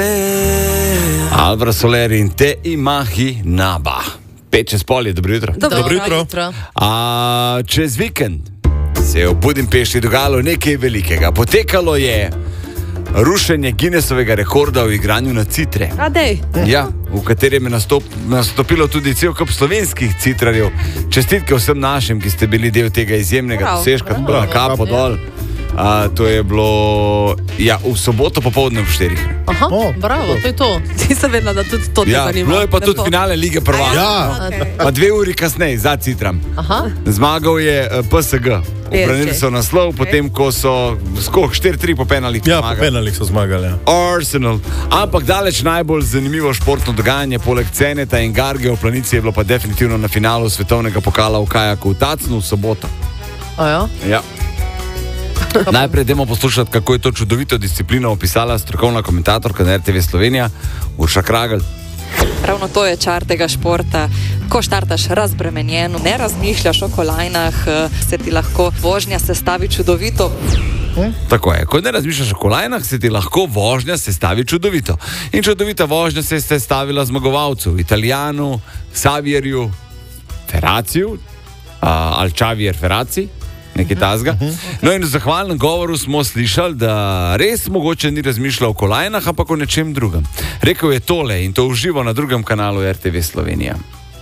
Alvaro Soler in Te Imahi Naba. 5:05, dobro jutro. Dobro jutro. Čez vikend se je v Budimpešti dogajalo nekaj velikega. Potekalo je rušenje Guinnessovega rekorda v igranju na citre. Ja, v katerem je nastopilo tudi cel kup slovenskih citrarjev. Čestitke vsem našim, ki ste bili del tega izjemnega dosežka. Na kapo dol. To je bilo v soboto popoldne v 4. Aha, bravo, to je to. Ti se vedela, da tudi to te zanima. Bilo je pa tudi finale Lige prvakov. Pa 2 uri kasneje za Citram. Zmagal je PSG. Ubranili so naslov, potem ko so 4-3 po penalih zmagali. Ja, po penalih so zmagali. Arsenal. Ampak daleč najbolj zanimivo športno dogajanje poleg Ceneta in Garge v Planici je bilo pa definitivno na finalu svetovnega pokala v kajaku v Tacnu v soboto. Ja. Najprej idemo poslušati, kako je to čudovito disciplino opisala strokovna komentatorka na RTV Slovenija, Urša Kragl. Ravno to je čar tega športa. Ko štartaš razbremenjeno, ne razmišljaš o kolajnah, se ti lahko vožnja sestavi čudovito. Tako je, ko ne razmišljaš o kolajnah, se ti lahko vožnja sestavi čudovito. In čudovita vožnja se je sestavila zmagovalcu, Italijanu, Xavierju Ferraciju, ali Xavier Ferraci, nekaj tazga. No in v zahvalnem govoru smo slišali, da res mogoče ni razmišljal o kolajnah, ampak o nečem drugem. Rekel je tole in to uživo na drugem kanalu RTV Slovenija.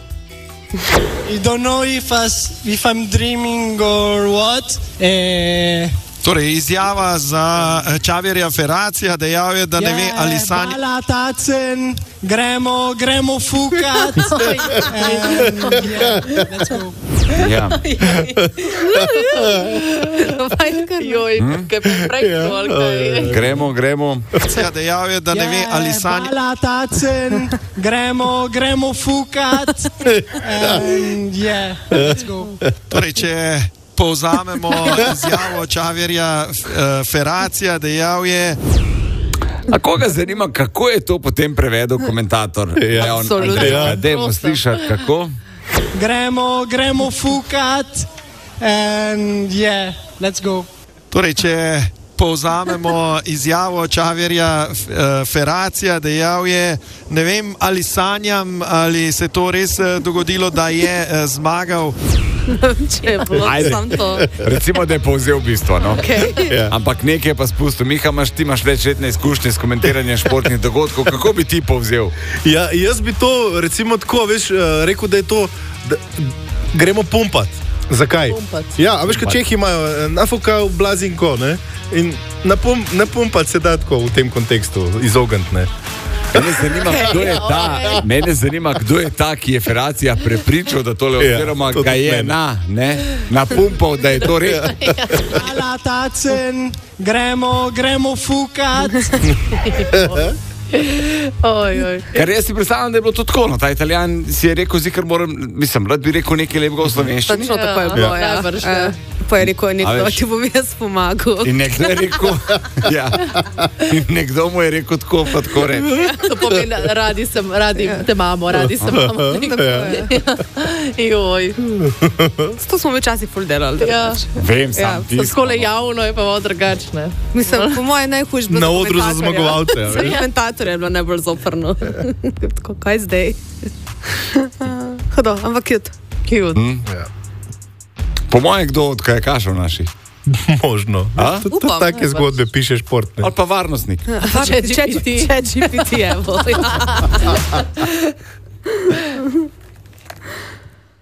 I don't know if I'm dreaming or what. Torej, izjava za Xavierja Ferracija, dejal je, da ne ve, ali sanja. Bala tacen, gremo fukat. Let's go. Ja. Gremo. Dejal je, da ne ve, ali sanja. Bala tacen, gremo fukat. Let's go. Torej, če povzamemo izjavo Xavierja Ferracija, dejal je... A koga zanima, kako je to potem prevedel komentator? Absolutno. Dajmo slišati, kako? Gremo fukat. Let's go. Torej, če povzamemo izjavo Xavierja Ferracija, dejal je, ne vem, ali sanjam, ali se to res dogodilo, da je zmagal. Če je bilo samo to. Recimo, da je povzel bistvo, no? Ampak nekaj pa spustil. Miha, ti imaš večletne izkušnje s komentiranjem športnih dogodkov. Kako bi ti povzel? Ja, jaz bi to, recimo tako, rekel, da je to, gremo pumpat. Zakaj? Ja, a veš, kaj Čehi imajo, nafoka v blazinko, ne? In napumpat se da tako v tem kontekstu, izogniti, ne? Mene zanima, kdo je ta, ki je Ferracija prepričal, da tole oziroma ga je napumpal, da je to res. Bala tacen, gremo fukat. Ker jaz si predstavljam, da je bilo to tako, no, ta Italijan si je rekel, rad bi rekel nekaj lepega v slovenščini. Točno tako je bilo, Pa je rekel, nekdo ti bom jaz pomagal. In nekdo je rekel, in nekdo mu je rekel tako, pa tako rekel. To pomeni, radi te imamo. Joj. To smo včasih ful delali. Vem, sam ti. Skole javno je pa malo drugačne. Mislim, po moje najhujš bilo na odru za zmagovalce. Komentator je bilo najbolj zoprno. Kaj zdaj? Hodo, ampak cute. Po moje, kdo od kajakašev naših? Možno. Take zgodbe piše šport. Ali pa varnostnik. Če GPT, evo.